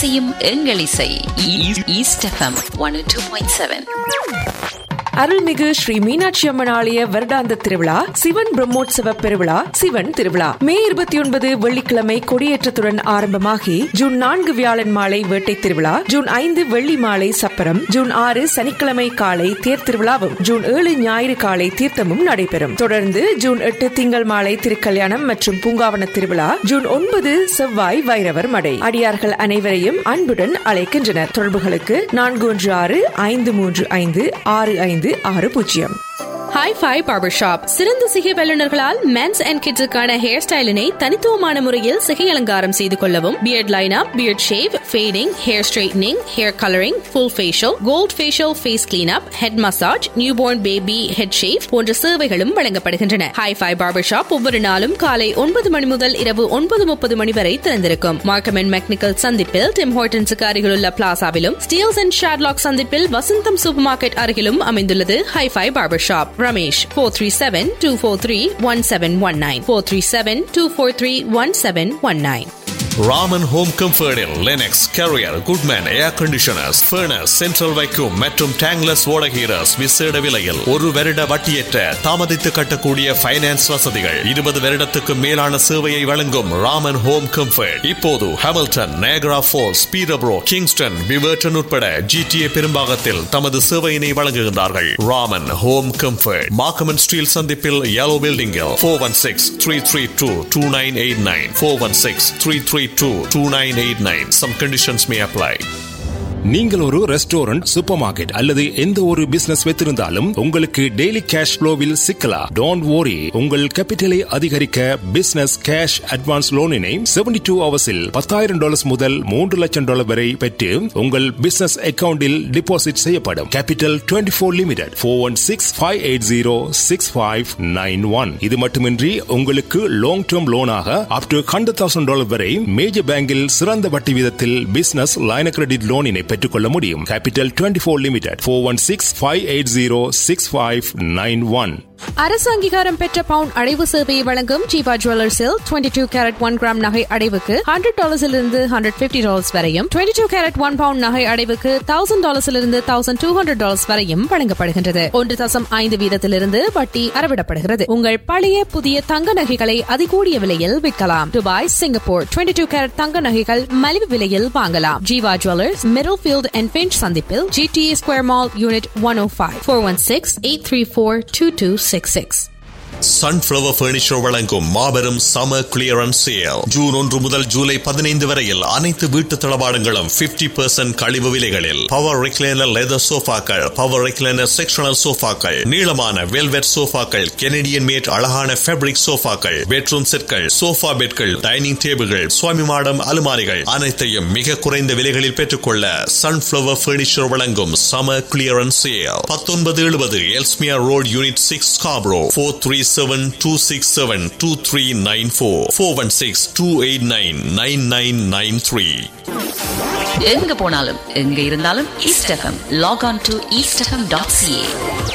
இசையும் எங்கள் இசை. East FM 102.7. அருள்மிகு ஸ்ரீ மீனாட்சி அம்மன் ஆலய வருடாந்த திருவிழா சிவன் பிரம்மோற்சவ பெருவிழா சிவன் திருவிழா மே 29 வெள்ளிக்கிழமை கொடியேற்றத்துடன் ஆரம்பமாகி ஜூன் 4 வியாழன் மாலை வேட்டை திருவிழா, ஜூன் 5 வெள்ளி மாலை சப்பரம், ஜூன் 6 சனிக்கிழமை காலை தேர் திருவிழாவும், ஜூன் 7 ஞாயிறு காலை தீர்த்தமும் நடைபெறும். தொடர்ந்து ஜூன் 8 திங்கள் மாலை திருக்கல்யாணம் மற்றும் பூங்காவன திருவிழா, ஜூன் 9 செவ்வாய் வைரவர் மடை. அடியார்கள் அனைவரையும் அன்புடன் அழைக்கின்றனர். தொடர்புகளுக்கு 4165356560. Hi-Fi Barber Shop. சிறந்த சிகை வல்லுநர்களால் மென்ஸ் அண்ட் கிட்ஸுக்கான ஹேர் ஸ்டைலினை தனித்துவமான முறையில் சிகை அலங்காரம் செய்து கொள்ளவும், beard lineup, beard shave, fading, hair straightening, hair colouring, full facial, gold facial, face cleanup, head massage, newborn baby head shave போன்ற சேவைகளும் வழங்கப்படுகின்றன. Hi-Fi Barber Shop ஒவ்வொரு நாளும் காலை 9 மணி முதல் இரவு 9:30 மணி வரை திறந்திருக்கும். மார்க்கம் அண்ட் மெக்னிக்கல் சந்திப்பில் டிம் ஹோர்டன்ஸுக்கு அருகிலுள்ள பிளாசாவிலும், ஸ்டீல்ஸ் அண்ட் ஷாட்லாக் சந்திப்பில் வசந்தம் சூப்பர் மார்க்கெட் அருகிலும் அமைந்துள்ளது Hi-Fi Barber Shop. Ramesh 437-243-1719 437-243-1719. Raman home கம்ஃபர்டில் Linux, carrier, Goodman ஏர் கண்டிஷனர்ஸ், ஃபர்னஸ், சென்ட்ரல் வைக்யூம் மற்றும் டேங்லஸ் ஓடகீரஸ் விசேட விலையில் 1 வருட வட்டியற்ற தாமதித்து கட்டக்கூடிய ஃபைனான்ஸ் வசதிகள். 20 வருடத்துக்கு மேலான சேவையை வழங்கும் ராமன் ஹோம் கம்ஃபர்ட் இப்போது ஹாமில்டன், நயகரா ஃபால்ஸ், பீரப்ரோ, கிங்ஸ்டன், விவர்டன் உட்பட GTA பெரும்பாகத்தில் தமது சேவையினை வழங்குகின்றார்கள். ராமன் ஹோம் கம்ஃபர்ட் மார்க்கம் ஸ்டீல் சந்திப்பில் yellow பில்டிங்கில் 416-332-2989 416-332-2989. Some conditions may apply. நீங்கள் ஒரு ரெஸ்டாரண்ட், சூப்பர் மார்க்கெட் அல்லது எந்த ஒரு பிசினஸ் வைத்திருந்தாலும் உங்களுக்கு டெய்லி கேஷ் ஃப்ளோவில் சிக்கலாம். Don't worry. உங்கள் கேபிட்டலை அதிகரிக்க பிசினஸ் கேஷ் அட்வான்ஸ் லோனினை 72 ஹவர்ஸில் $10,000 முதல் $3 லட்சம் வரை பெற்று உங்கள் பிசினஸ் அக்கவுண்டில் டிபாசிட் செய்யப்படும். Capital 24 limited 416-580-6591. இது மட்டுமின்றி உங்களுக்கு லாங் டேர்ம் லோனாக அப் டு $100,000 வரை மேஜர் பேங்கில் சிறந்த வட்டி வீதத்தில் பிசினஸ் லைன் கிரெடிட் லோனினை பெற்றுக்கொள்ள முடியும். Capital 24 limited 416-580-6591. அரசு அங்கீகாரம் பெற்ற பவுண்ட் அடைவு சேவையை வழங்கும் ஜீவா ஜுவல்லர்ஸில் 22 கேரட் 1 கிராம் நகை அடைவுக்கு $100 $150 வரையும், 22 கேரட் 1 பவுண்ட் நகை அடைவுக்கு $1,000 $1,200 வரையும் வழங்கப்படுகின்றது. 1.5 வீதத்திலிருந்து வட்டி அறவிடப்படுகிறது. உங்கள் பழைய புதிய தங்க நகைகளை அதிகூடிய விலையில் விற்கலாம். துபாய், சிங்கப்பூர் 22 கேரட் தங்க நகைகள் மலிவு விலையில் வாங்கலாம். Jeeva jewellers, middle field and pinch சந்திப்பில் GTA square mall unit 105 416-834-2266. Sunflower furniture வழங்கும் மாபெரும் சம்மர் கிளியரன்ஸ் சேல் ஜூன் 1 முதல் ஜூலை 15 வரையில் அனைத்து வீட்டு தளவாடங்களும் 50% கழிவு விலைகளில். Power recliner leather சோஃபாக்கள், power recliner sectional சோஃபாக்கள், நீளமான வெல்வெட் சோஃபாக்கள், கெனடியன் மேட் அழகான ஃபேப்ரிக் சோஃபாக்கள், பெட்ரூம் செட்கள், சோஃபா பெட்கள், டைனிங் டேபிள்கள், சுவாமி மாடம் அலுமாரிகள் அனைத்தையும் மிக குறைந்த விலைகளில் பெற்றுக்கொள்ள சன்ஃப்ளவர் பர்னிச்சர் வழங்கும் summer clearance sale 1970 Ellesmere road unit 6 Scarborough 437-267-2394 416-289-9993. எங்க போனாலும் எங்க இருந்தாலும் east FM. Lock on to eastfm.ca.